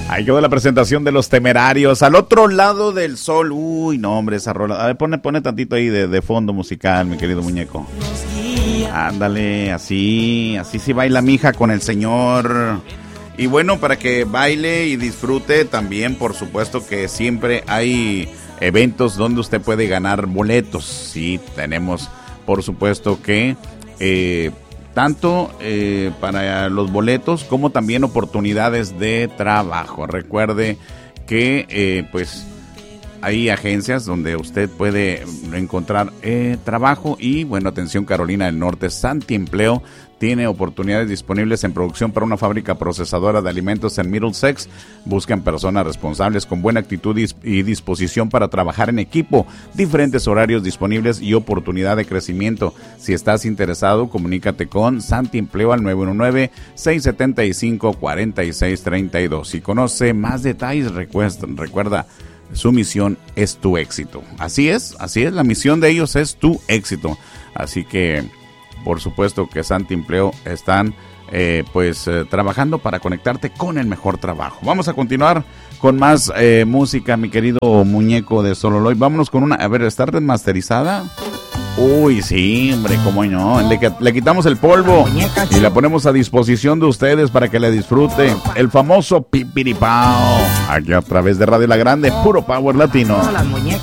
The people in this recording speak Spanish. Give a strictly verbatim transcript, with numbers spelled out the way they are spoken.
Ahí quedó la presentación de Los Temerarios, Al Otro Lado del Sol. Uy, no, hombre, esa rola. A ver, pone, pone tantito ahí de, de fondo musical, mi querido muñeco. Ándale, así, así sí baila mi hija con el Señor. Y bueno, para que baile y disfrute también, por supuesto que siempre hay eventos donde usted puede ganar boletos. Sí, tenemos, por supuesto que... Eh, tanto eh, para los boletos como también oportunidades de trabajo. Recuerde que eh, pues hay agencias donde usted puede encontrar eh, trabajo y bueno, atención Carolina del Norte, Santi Empleo tiene oportunidades disponibles en producción para una fábrica procesadora de alimentos en Middlesex. Buscan personas responsables con buena actitud y disposición para trabajar en equipo, diferentes horarios disponibles y oportunidad de crecimiento. Si estás interesado, comunícate con Santi Empleo al nueve uno nueve, seis siete cinco, cuatro seis tres dos. Si conoce más detalles, recuerda, recuerda, su misión es tu éxito. Así es, así es, la misión de ellos es tu éxito. Así que... por supuesto que Santi Empleo están eh, pues eh, trabajando para conectarte con el mejor trabajo. Vamos a continuar con más eh, música, mi querido muñeco de Sololoy. Vámonos con una, a ver, ¿está remasterizada? Uy, sí, hombre, cómo no. Le, le quitamos el polvo y la ponemos a disposición de ustedes para que la disfruten. El famoso Pipiripao, aquí a través de Radio La Grande, puro power latino.